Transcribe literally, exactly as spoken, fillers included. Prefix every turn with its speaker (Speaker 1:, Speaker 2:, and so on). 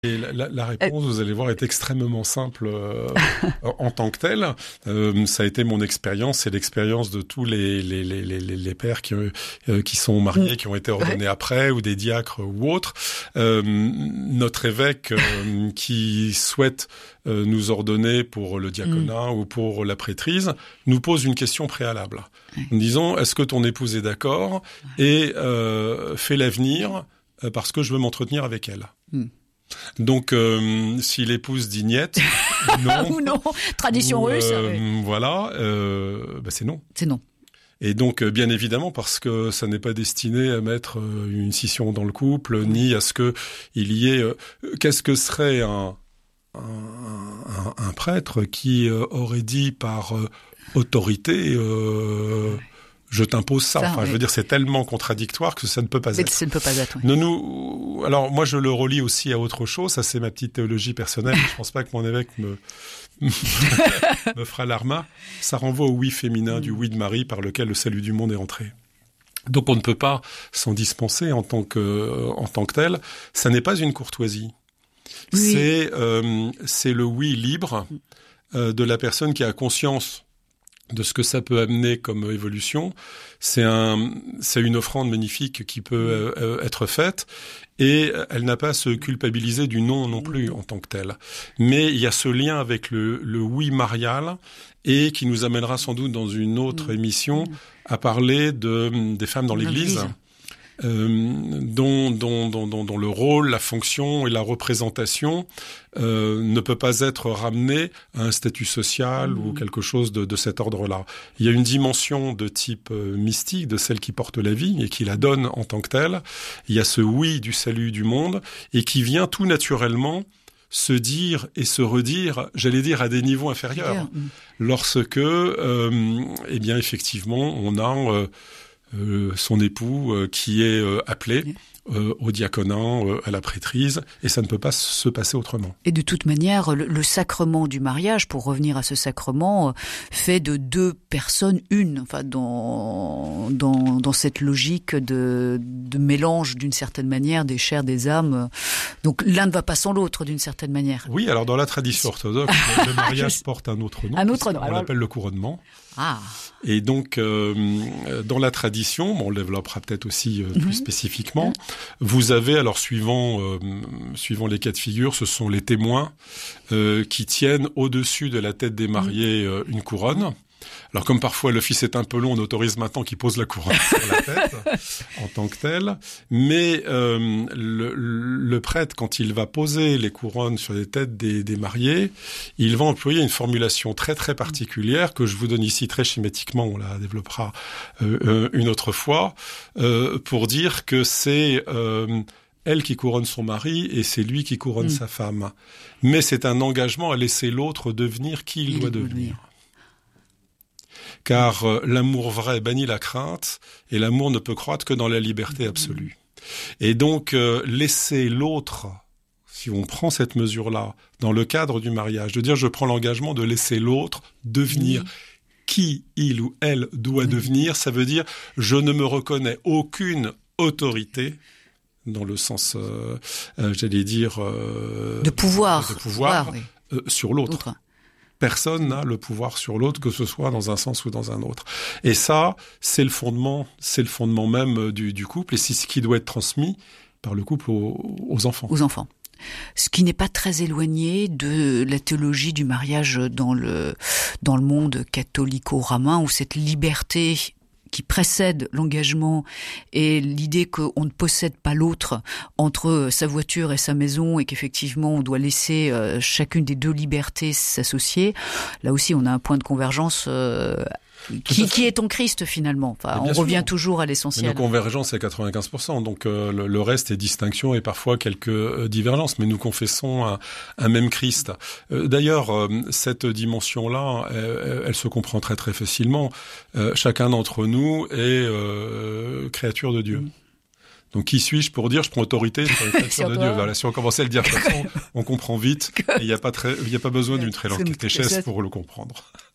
Speaker 1: Et la, la réponse, vous allez voir, est extrêmement simple euh, en tant que telle. Euh, ça a été mon expérience et l'expérience de tous les les les les, les pères qui euh, qui sont mariés, qui ont été ordonnés après, ou des diacres ou autres. Euh, notre évêque euh, qui souhaite euh, nous ordonner pour le diaconat mmh. ou pour la prêtrise nous pose une question préalable. Mmh. Nous disons, est-ce que ton épouse est d'accord et euh, fait l'avenir euh, parce que je veux m'entretenir avec elle. Mmh. Donc, euh, si l'épouse dit niet, non.
Speaker 2: ou non, tradition
Speaker 1: ou,
Speaker 2: russe.
Speaker 1: Euh,
Speaker 2: oui.
Speaker 1: Voilà, euh, bah c'est non.
Speaker 2: C'est non.
Speaker 1: Et donc, bien évidemment, parce que ça n'est pas destiné à mettre une scission dans le couple, oui. ni à ce que il y ait. Euh, qu'est-ce que serait un un, un, un prêtre qui euh, aurait dit par euh, autorité. Euh, oui. Je t'impose ça. ça enfin, oui. je veux dire, c'est tellement contradictoire que ça ne peut pas
Speaker 2: Mais
Speaker 1: être.
Speaker 2: Ça ne peut pas être. Oui.
Speaker 1: Ne nous. Alors, moi, je le relie aussi à autre chose. Ça, c'est ma petite théologie personnelle. Je pense pas que mon évêque me me fera l'arma. Ça renvoie au oui féminin mm. du oui de Marie par lequel le salut du monde est entré. Donc, on ne peut pas s'en dispenser en tant que en tant que tel. Ça n'est pas une courtoisie. Oui. C'est euh, c'est le oui libre euh, de la personne qui a conscience de ce que ça peut amener comme évolution. C'est un, c'est une offrande magnifique qui peut euh, être faite et elle n'a pas à se culpabiliser du non non plus en tant que tel. Mais il y a ce lien avec le, le oui marial et qui nous amènera sans doute dans une autre mmh. émission à parler de, des femmes dans l'Église. l'Église. Euh, dont, dont, dont, dont, dont le rôle, la fonction et la représentation euh, ne peut pas être ramené à un statut social mmh. ou quelque chose de, de cet ordre-là. Il y a une dimension de type euh, mystique, de celle qui porte la vie et qui la donne en tant que telle. Il y a ce oui du salut du monde et qui vient tout naturellement se dire et se redire, j'allais dire, à des niveaux inférieurs. Mmh. Lorsque, euh, eh bien, effectivement, on a... Euh, Euh, son époux euh, qui est euh, appelé euh, au diaconat, euh, à la prêtrise, et ça ne peut pas se passer autrement.
Speaker 2: Et de toute manière, le, le sacrement du mariage, pour revenir à ce sacrement, euh, fait de deux personnes une, enfin dans dans dans cette logique de de mélange d'une certaine manière des chairs, des âmes. Donc l'un ne va pas sans l'autre d'une certaine manière.
Speaker 1: Oui, alors dans la tradition orthodoxe, le mariage porte un autre nom.
Speaker 2: Un autre nom.
Speaker 1: On
Speaker 2: alors...
Speaker 1: l'appelle le couronnement.
Speaker 2: Ah.
Speaker 1: Et donc, euh, dans la tradition, bon, on le développera peut-être aussi euh, mm-hmm. plus spécifiquement, mm-hmm. vous avez, alors suivant euh, suivant les cas de figure, ce sont les témoins euh, qui tiennent au-dessus de la tête des mariés euh, une couronne. Alors comme parfois le fils est un peu long, on autorise maintenant qu'il pose la couronne sur la tête en tant que tel. Mais euh, le, le prêtre, quand il va poser les couronnes sur les têtes des, des mariés, il va employer une formulation très très particulière que je vous donne ici très schématiquement, on la développera euh, une autre fois, euh, pour dire que c'est... Euh, elle qui couronne son mari et c'est lui qui couronne mmh. sa femme. Mais c'est un engagement à laisser l'autre devenir qui il, il doit devenir. Car euh, l'amour vrai bannit la crainte et l'amour ne peut croître que dans la liberté absolue. Et donc, euh, laisser l'autre, si on prend cette mesure-là, dans le cadre du mariage, de dire je prends l'engagement de laisser l'autre devenir... Mmh. qui il ou elle doit mmh. devenir, ça veut dire je ne me reconnais aucune autorité dans le sens, euh, euh, j'allais dire... Euh,
Speaker 2: de pouvoir.
Speaker 1: De pouvoir,
Speaker 2: pouvoir
Speaker 1: oui. euh, sur l'autre. D'autres. Personne n'a le pouvoir sur l'autre, que ce soit dans un sens ou dans un autre. Et ça, c'est le fondement, c'est le fondement même du, du couple, et c'est ce qui doit être transmis par le couple aux, aux enfants.
Speaker 2: Aux enfants. Ce qui n'est pas très éloigné de la théologie du mariage dans le, dans le monde catholico-romain, où cette liberté qui précède l'engagement et l'idée qu'on ne possède pas l'autre entre sa voiture et sa maison et qu'effectivement on doit laisser euh, chacune des deux libertés s'associer. Là aussi, on a un point de convergence euh, qui, qui est ton Christ finalement. Enfin, on revient sûr. toujours à l'essentiel.
Speaker 1: Mais nos convergences, c'est quatre-vingt-quinze pour cent. Donc euh, le, le reste est distinction et parfois quelques euh, divergences. Mais nous confessons un, un même Christ. Euh, d'ailleurs, euh, cette dimension-là, elle, elle se comprend très très facilement. Euh, chacun d'entre nous est euh, créature de Dieu. Mmh. Donc, qui suis-je pour dire je prends autorité sur les créatures de Dieu? Voilà, si on commençait à le dire de toute façon, on comprend vite. Il n'y a pas très, il n'y a pas besoin d'une très longue catéchèse pour le comprendre.